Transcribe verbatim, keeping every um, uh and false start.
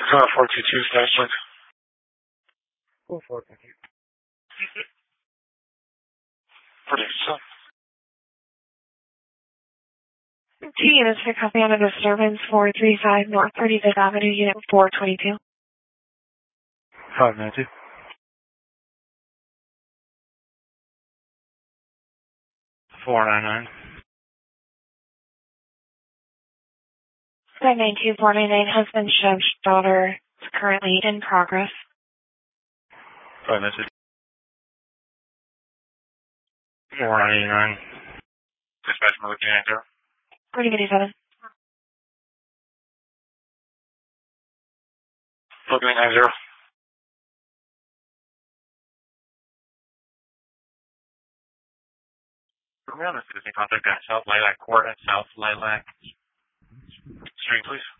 Uh, four two two, status check. Go for it, thank you. Prediction. Two units for copy on a disturbance, four three five North thirty-fifth Avenue, Unit four twenty-two. five ninety. four nine nine. five nine two four nine nine, husband, Chev's daughter, is currently in progress. five ninety. four ninety-nine. Dispatch, we're looking at there. Pretty good, seven. Looking at nine zero. We're on a citizen contact at South Lilac Court at South Lilac Street, please.